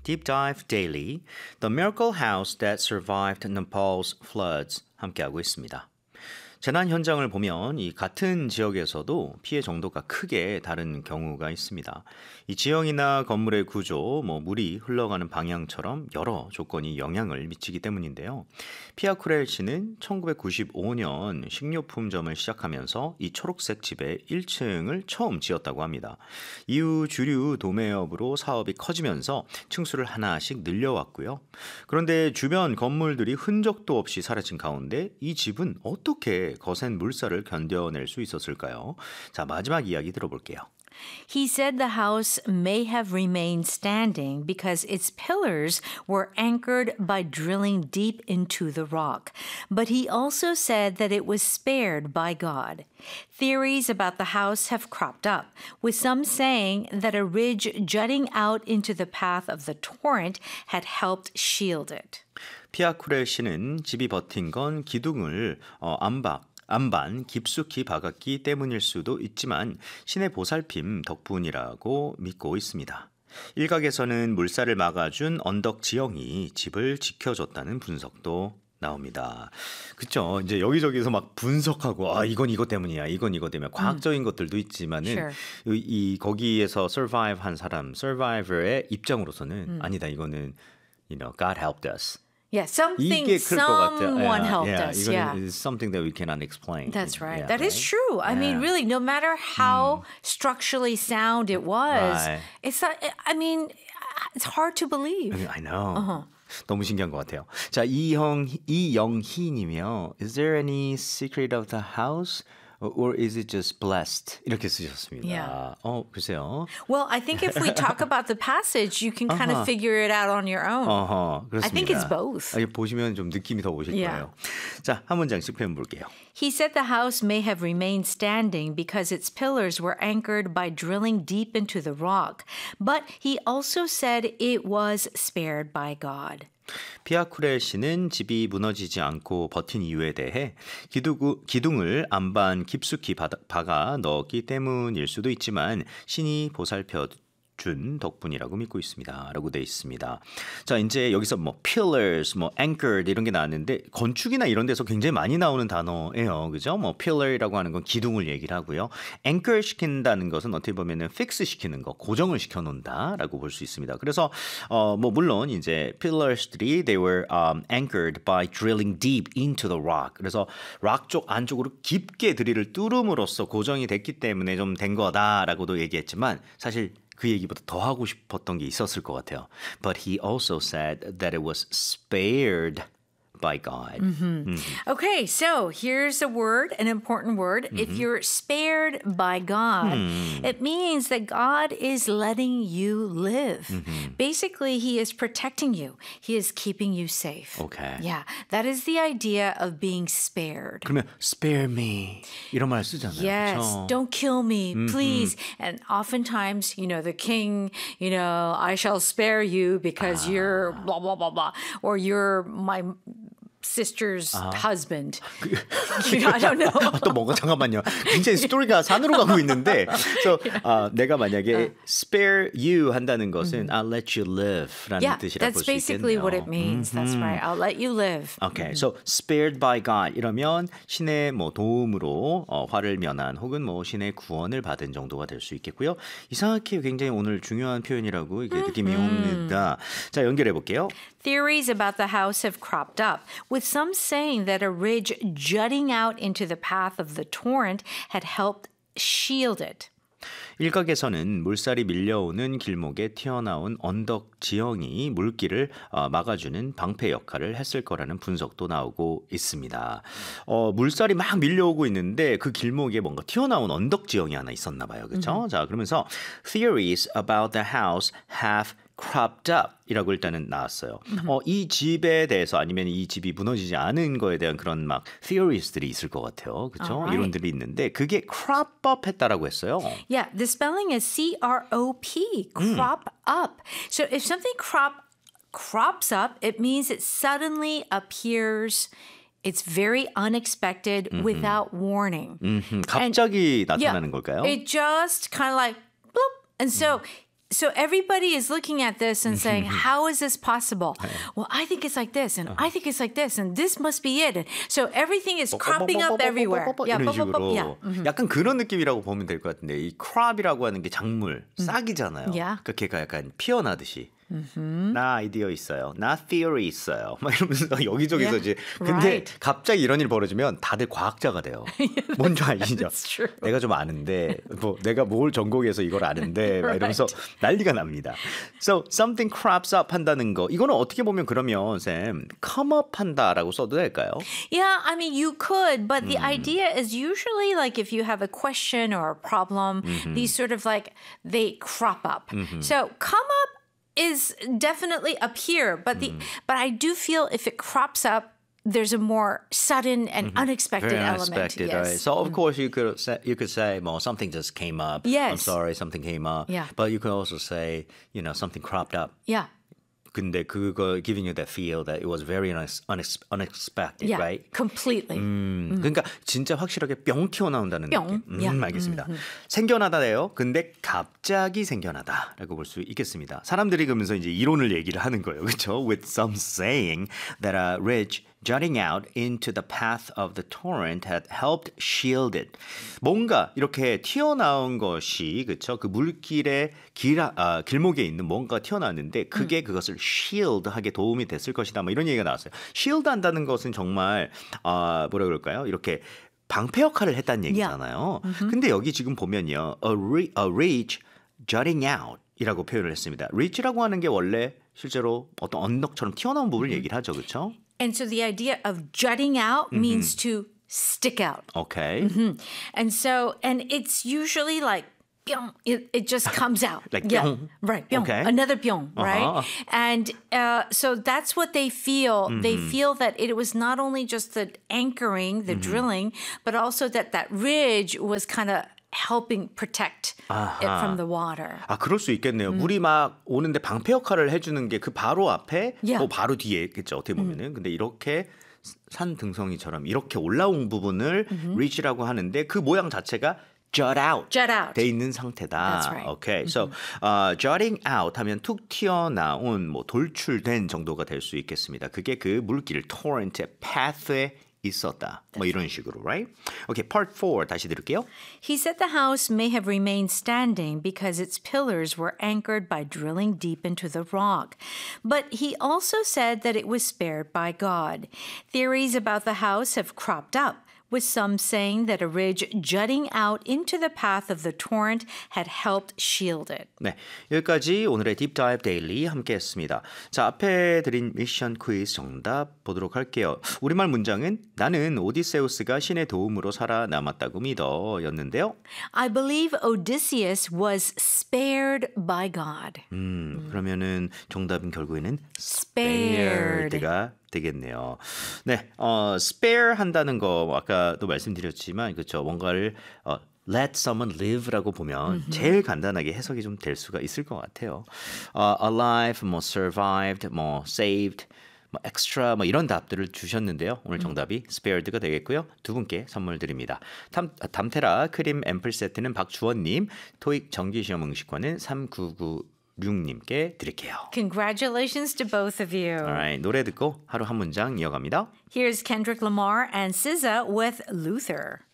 Deep Dive Daily, The Miracle House That Survived Nepal's Floods 함께하고 있습니다. 재난 현장을 보면 이 같은 지역에서도 피해 정도가 크게 다른 경우가 있습니다. 이 지형이나 건물의 구조, 물이 흘러가는 방향처럼 여러 조건이 영향을 미치기 때문인데요. 피아쿠렐 씨는 1995년 식료품점을 시작하면서 이 초록색 집의 1층을 처음 지었다고 합니다. 이후 주류 도매업으로 사업이 커지면서 층수를 하나씩 늘려왔고요. 그런데 주변 건물들이 흔적도 없이 사라진 가운데 이 집은 어떻게 거센 물살을 견뎌낼 수 있었을까요? 자, 마지막 이야기 들어볼게요. He said the house may have remained standing because its pillars were anchored by drilling deep into the rock. But he also said that it was spared by God. Theories about the house have cropped up, with some saying that a ridge jutting out into the path of the torrent had helped shield it. 피아쿠렐 씨는 집이 버틴 건 기둥을 안반 깊숙이 박았기 때문일 수도 있지만 신의 보살핌 덕분이라고 믿고 있습니다. 일각에서는 물살을 막아준 언덕 지형이 집을 지켜줬다는 분석도 나옵니다. 그렇죠. 이제 여기저기서 막 분석하고 이건 이거 때문이야. 이건 이거 때문에 과학적인 것들도 있지만은 Sure. 이 거기에서 survive 한 사람, survivor의 입장으로서는 아니다. 이거는 God helped us. Yeah, 이게 클 것 같아요. someone helped us. 이거는 Yeah. is something that we cannot explain. That's right. Yeah, That is right? true. I mean, really, no matter how structurally sound it was, Right. it's not, I mean, it's hard to believe. I know. 너무 신기한 것 같아요. 자, 이영희님이요. Is there any secret of the house? Or is it just blessed? 이렇게 쓰셨습니다. Yeah. 글쎄요. Well, I think if we talk about the passage, you can kind of figure it out on your own. 그렇습니다. I think it's both. 보시면 좀 느낌이 더 오실 Yeah. 거예요. 자, 한 문장씩 표현 볼게요. He said the house may have remained standing because its pillars were anchored by drilling deep into the rock. But he also said it was spared by God. 피아쿠렐 씨는 집이 무너지지 않고 버틴 이유에 대해 기둥을 안반 깊숙이 박아 넣었기 때문일 수도 있지만 신이 보살펴 준 덕분이라고 믿고 있습니다. 라고 되어 있습니다. 자, 이제 여기서 pillars, anchored 이런 게 나왔는데 건축이나 이런 데서 굉장히 많이 나오는 단어예요. 그죠? pillar이라고 하는 건 기둥을 얘기를 하고요. anchor 시킨다는 것은 어떻게 보면은 fix 시키는 거, 고정을 시켜 놓는다라고 볼 수 있습니다. 그래서 물론 이제 pillars들이 they were anchored by drilling deep into the rock. 그래서 락 쪽 안쪽으로 깊게 드릴을 뚫음으로써 고정이 됐기 때문에 좀 된 거다라고도 얘기했지만 사실 그 얘기보다 더 하고 싶었던 게 있었을 것 같아요. But he also said that it was spared by God. Okay, so here's a word, an important word. If you're spared by God, it means that God is letting you live. Basically, he is protecting you. He is keeping you safe. Okay. Yeah, that is the idea of being spared. 그러면 spare me 이런 말 쓰잖아요. Yes, 그렇죠? don't kill me, please. And oftentimes, the king, I shall spare you because you're blah, blah, blah, blah. Or you're my sister's husband. I don't know. 또 뭔가 잠깐만요. 굉장히 스토리가 산으로 가고 있는데 so, 내가 만약에 spare you 한다는 것은 I'll let you live라는 Yeah, 뜻이라고 that's 볼 수 basically 있겠네요. what it means. That's right. I'll let you live. Okay, so spared by God 이러면 신의 도움으로 화를 면한 혹은 신의 구원을 받은 정도가 될 수 있겠고요. 이상하게 굉장히 오늘 중요한 표현이라고 이게 느낌이 옵니다. 자, 연결해 볼게요. Theories about the house have cropped up, with some saying that a ridge jutting out into the path of the torrent had helped shield it. 일각에서는 물살이 밀려오는 길목에 튀어나온 언덕 지형이 물길을 막아주는 방패 역할을 했을 거라는 분석도 나오고 있습니다. 물살이 막 밀려오고 있는데 그 길목에 뭔가 튀어나온 언덕 지형이 하나 있었나 봐요. 그렇죠? 자, 그러면서 theories about the house have cropped up 이라고 일단은 나왔어요. 이 집에 대해서 아니면 이 집이 무너지지 않은 거에 대한 그런 막 theories들이 있을 것 같아요. 그렇죠? Alright. 이론들이 있는데 그게 crop up 했다라고 했어요. Yeah, the spelling is C-R-O-P, crop up. So if something crops up, it means it suddenly appears. It's very unexpected without warning. 갑자기 나타나는 Yeah, 걸까요? it just kind of like bloop. And so So everybody is looking at this and saying, how is this possible? Well, I think it's like this, and I think it's like this, and this must be it. And so everything is cropping up everywhere. 이런 식으로 Yeah. 약간 그런 느낌이라고 보면 될 것 같은데 이 crop이라고 하는 게 작물, 싹이잖아요. Yeah. 그러니까 걔가 약간 피어나듯이 나 아이디어 있어요. 나 theory 있어요. 막 이러면서 여기저기서 Yeah. 이제 근데 Right. 갑자기 이런 일 벌어지면 다들 과학자가 돼요. 뭔지 아시죠? That's true. 내가 좀 아는데 뭐 내가 뭘 전공해서 이걸 아는데 막 이러면서 난리가 납니다. So something crops up 한다는 거 이거는 어떻게 보면 그러면 쌤 come up 한다라고 써도 될까요? Yeah, I mean, you could, but the idea is usually like if you have a question or a problem, these sort of like they crop up. So come up is definitely up here, but but I do feel if it crops up, there's a more sudden and unexpected Very element. unexpected, Yes. right? So of course you could say, well, something just came up. I'm Yes. sorry, something came up. Yeah. But you could also say, something cropped up. Yeah. 근데 그거 giving you that feel that it was very unexpected, Yeah. right? Completely. 그러니까 진짜 확실하게 뿅 튀어나온다는 뿅. 느낌. Yeah. 알겠습니다. 생겨나다예요. 근데 갑자기 생겨나다라고 볼 수 있겠습니다. 사람들이 그러면서 이제 이론을 얘기를 하는 거예요. 그렇죠? With some saying that a ridge jutting out into the path of the torrent had helped shield it. 뭔가 이렇게 튀어나온 것이 그렇죠? 그 물길의 길목에 있는 뭔가 튀어나왔는데 그게 그것을 shield하게 도움이 됐을 것이다. 뭐 이런 얘기가 나왔어요. shield 한다는 것은 정말 뭐라 그럴까요? 이렇게 방패 역할을 했다는 얘기잖아요. 근데 여기 지금 보면요. a ridge jutting out 이라고 표현을 했습니다. ridge라고 하는 게 원래 실제로 어떤 언덕처럼 튀어나온 부분을 얘기를 하죠. 그렇죠? And so the idea of jutting out means to stick out. Okay. And so, and it's usually like, pyong, it just comes out. Like yeah, pyong. right, pyong, Okay. another pyong, right? Uh-huh. And so that's what they feel. They feel that it was not only just the anchoring, the drilling, but also that that ridge was kind of helping protect it from the water. 그럴 수 있겠네요. 물이 막 오는데 방패 역할을 해주는 게 그 바로 앞에, Yeah. 바로 뒤에 있겠죠. 어떻게 보면은. 근데 이렇게 산 등성이처럼 이렇게 올라온 부분을 ridge라고 하는데 그 모양 자체가 jut out, Jut out. 돼 있는 상태다. That's right. Okay, so jutting out 하면 툭 튀어나온, 뭐 돌출된 정도가 될 수 있겠습니다. 그게 그 물길 torrent의 path에 있었다. 뭐 이런 식으로, right? Okay, part 4 다시 들을게요. He said the house may have remained standing because its pillars were anchored by drilling deep into the rock. But he also said that it was spared by God. Theories about the house have cropped up, with some saying that a ridge jutting out into the path of the torrent had helped shield it. 네, 여기까지 오늘의 딥다이브 데일리 함께했습니다. 자, 앞에 드린 미션 퀴즈 정답 보도록 할게요. 우리말 문장은 나는 오디세우스가 신의 도움으로 살아남았다고 믿어였는데요. I believe Odysseus was spared by God. 그러면은 정답은 결국에는 Spared. spared가 되겠네요. 네, spare 한다는 거 아까도 말씀드렸지만 그렇죠. 뭔가를 let someone live라고 보면 제일 간단하게 해석이 좀 될 수가 있을 것 같아요. alive, 뭐 survived, 뭐 saved, 뭐 extra 뭐 이런 답들을 주셨는데요. 오늘 정답이 spared가 되겠고요. 두 분께 선물 드립니다. 담테라 크림 앰플 세트는 박주원님, 토익 정기시험 응시권은 3996님께 드릴게요. Congratulations to both of you. Alright, 노래 듣고 하루 한 문장 이어갑니다. Here's Kendrick Lamar and SZA with Luther.